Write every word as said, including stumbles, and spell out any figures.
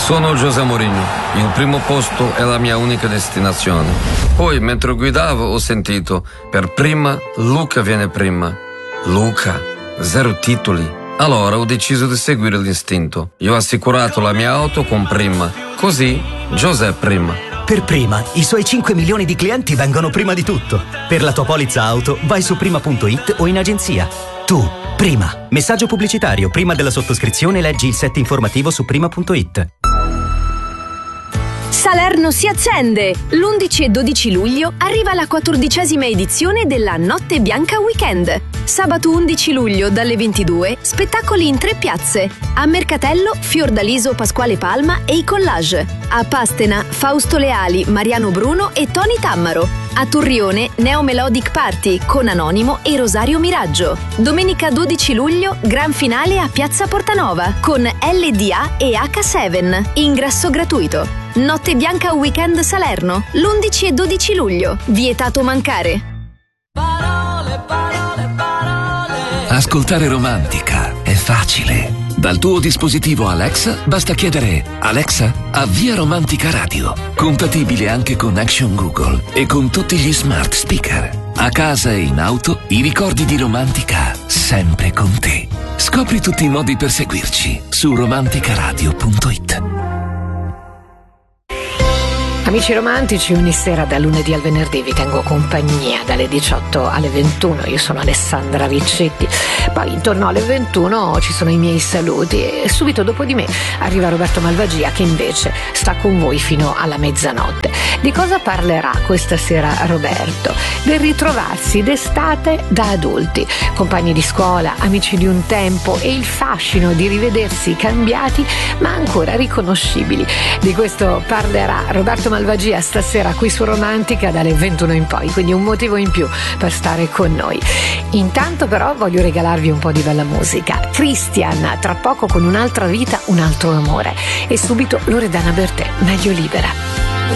Sono José Mourinho, il primo posto è la mia unica destinazione. Poi, mentre guidavo, ho sentito, per prima, Luca viene prima. Luca, zero titoli. Allora ho deciso di seguire l'istinto. Io ho assicurato la mia auto con Prima. Così, José prima. Per Prima, i suoi cinque milioni di clienti vengono prima di tutto. Per la tua polizza auto, vai su prima punto it o in agenzia. Tu, Prima. Messaggio pubblicitario. Prima della sottoscrizione leggi il set informativo su prima punto it. Salerno si accende! l'undici e dodici luglio arriva la quattordicesima edizione della Notte Bianca Weekend. Sabato undici luglio dalle ventidue, spettacoli in tre piazze. A Mercatello, Fiordaliso, Pasquale Palma e i Collage. A Pastena, Fausto Leali, Mariano Bruno e Tony Tammaro. A Turrione, Neo Melodic Party con Anonimo e Rosario Miraggio. Domenica dodici luglio, gran finale a Piazza Portanova con L D A e H sette. Ingresso gratuito. Notte Bianca Weekend Salerno, l'undici e dodici luglio. Vietato mancare. Parole, parole, parole. Ascoltare Romantica è facile. Dal tuo dispositivo Alexa basta chiedere: Alexa, avvia Romantica Radio. Compatibile anche con Action Google e con tutti gli smart speaker. A casa e in auto, i ricordi di Romantica sempre con te. Scopri tutti i modi per seguirci su romanticaradio punto it. Amici romantici, ogni sera da lunedì al venerdì vi tengo compagnia dalle diciotto alle ventuno. Io sono Alessandra Riccetti. Poi intorno alle ventuno ci sono i miei saluti e subito dopo di me arriva Roberto Malvagia, che invece sta con voi fino alla mezzanotte. Di cosa parlerà questa sera Roberto? Del ritrovarsi d'estate da adulti, compagni di scuola, amici di un tempo e il fascino di rivedersi cambiati ma ancora riconoscibili. Di questo parlerà Roberto Malvagia stasera qui su Romantica dalle ventuno in poi, quindi un motivo in più per stare con noi. Intanto però voglio regalarvi un po' di bella musica. Christian, tra poco con Un'altra vita, un altro amore, e subito Loredana Bertè, Meglio libera.